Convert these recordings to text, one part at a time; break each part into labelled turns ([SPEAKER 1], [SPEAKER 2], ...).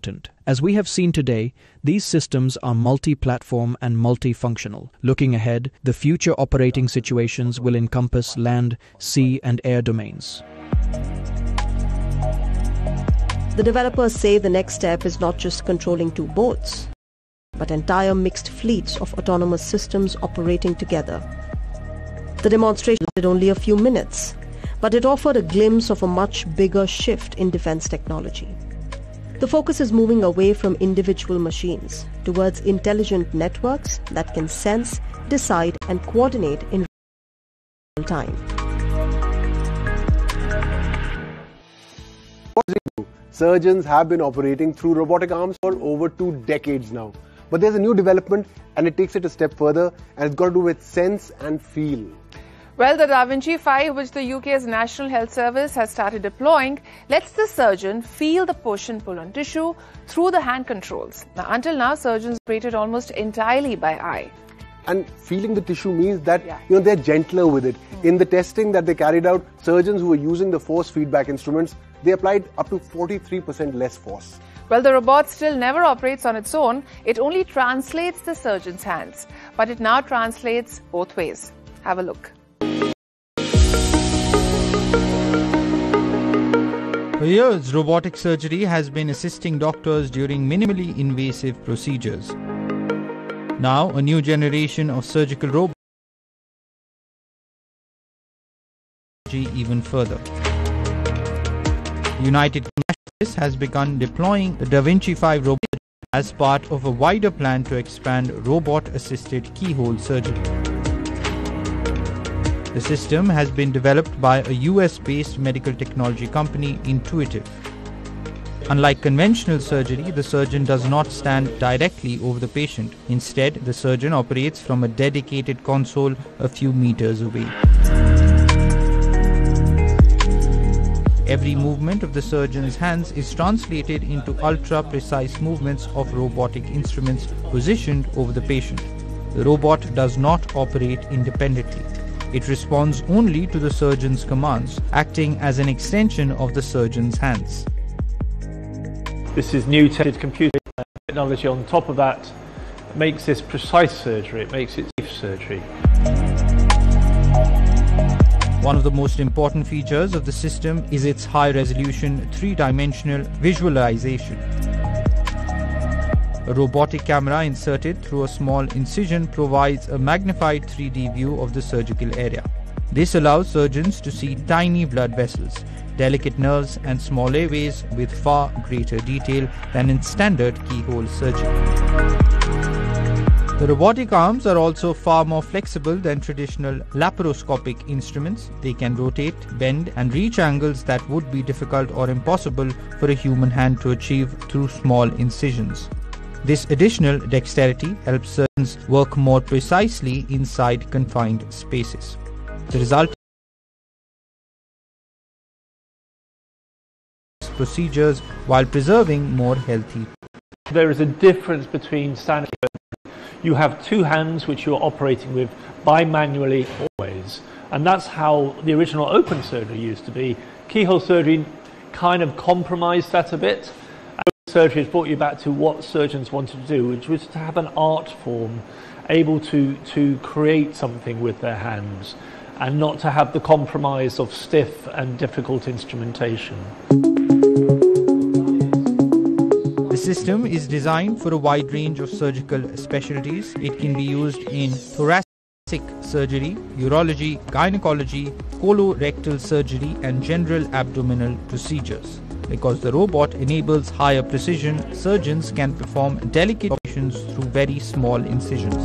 [SPEAKER 1] important. As we have seen today, these systems are multi-platform and multifunctional. Looking ahead, the future operating situations will encompass land, sea, and air domains.
[SPEAKER 2] The developers say the next step is not just controlling two boats, but entire mixed fleets of autonomous systems operating together. The demonstration lasted only a few minutes, but it offered a glimpse of a much bigger shift in defense technology. The focus is moving away from individual machines towards intelligent networks that can sense, decide, and coordinate in real time.
[SPEAKER 3] Surgeons have been operating through robotic arms for over 2 decades now. But there's a new development and it takes it a step further, and it's got to do with sense and feel.
[SPEAKER 4] Well, the Da Vinci 5, which the UK's National Health Service has started deploying, lets the surgeon feel the push and pull on tissue through the hand controls. Now, until now, surgeons operated almost entirely by eye.
[SPEAKER 3] And feeling the tissue means that they're gentler with it. In the testing that they carried out, surgeons who were using the force feedback instruments, they applied up to 43% less force.
[SPEAKER 4] Well, the robot still never operates on its own. It only translates the surgeon's hands. But it now translates both ways. Have a look.
[SPEAKER 5] For years, robotic surgery has been assisting doctors during minimally invasive procedures. Now, a new generation of surgical robots even further. United Kingdom has begun deploying the Da Vinci 5 robot as part of a wider plan to expand robot-assisted keyhole surgery. The system has been developed by a US-based medical technology company, Intuitive. Unlike conventional surgery, the surgeon does not stand directly over the patient. Instead, the surgeon operates from a dedicated console a few meters away. Every movement of the surgeon's hands is translated into ultra-precise movements of robotic instruments positioned over the patient. The robot does not operate independently. It responds only to the surgeon's commands, acting as an extension of the surgeon's hands.
[SPEAKER 6] This is new computer technology on top of that. It makes this precise surgery, it makes it safe surgery.
[SPEAKER 5] One of the most important features of the system is its high-resolution, three-dimensional visualization. A robotic camera inserted through a small incision provides a magnified 3D view of the surgical area. This allows surgeons to see tiny blood vessels, delicate nerves and small airways with far greater detail than in standard keyhole surgery. The robotic arms are also far more flexible than traditional laparoscopic instruments. They can rotate, bend and reach angles that would be difficult or impossible for a human hand to achieve through small incisions. This additional dexterity helps surgeons work more precisely inside confined spaces. The result is procedures while preserving more healthy.
[SPEAKER 6] There is a difference between standard. You have two hands which you're operating with bimanually always, and that's how the original open surgery used to be. Keyhole surgery kind of compromised that a bit. Open surgery has brought you back to what surgeons wanted to do, which was to have an art form, able to create something with their hands, and not to have the compromise of stiff and difficult instrumentation.
[SPEAKER 5] The system is designed for a wide range of surgical specialties. It can be used in thoracic surgery, urology, gynecology, colorectal surgery and general abdominal procedures. Because the robot enables higher precision, surgeons can perform delicate operations through very small incisions.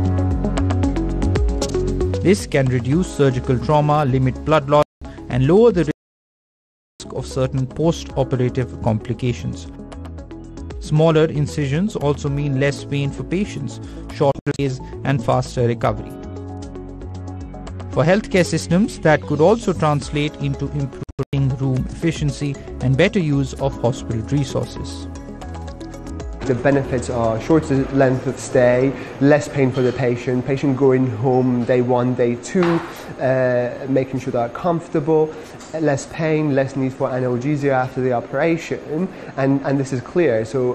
[SPEAKER 5] This can reduce surgical trauma, limit blood loss and lower the risk of certain post-operative complications. Smaller incisions also mean less pain for patients, shorter stays and faster recovery. For healthcare systems, that could also translate into improving room efficiency and better use of hospital resources.
[SPEAKER 7] The benefits are shorter length of stay, less pain for the patient going home day 1, day 2, making sure they're comfortable, less pain, less need for analgesia after the operation, and this is clear. So